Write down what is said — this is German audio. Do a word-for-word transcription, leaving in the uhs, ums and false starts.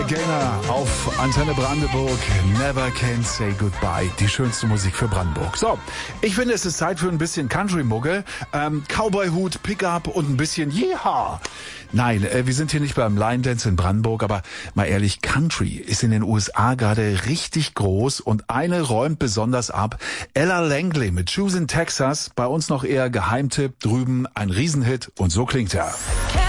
Gaynor auf Antenne Brandenburg. Never can say goodbye. Die schönste Musik für Brandenburg. So, ich finde, es ist Zeit für ein bisschen Country-Mucke. Ähm, Cowboy-Hut, Pickup und ein bisschen Yeehaw. Nein, äh, wir sind hier nicht beim Line Dance in Brandenburg, aber mal ehrlich, Country ist in den U S A gerade richtig groß und eine räumt besonders ab. Ella Langley mit Shoes in Texas, bei uns noch eher Geheimtipp, drüben ein Riesenhit und so klingt er.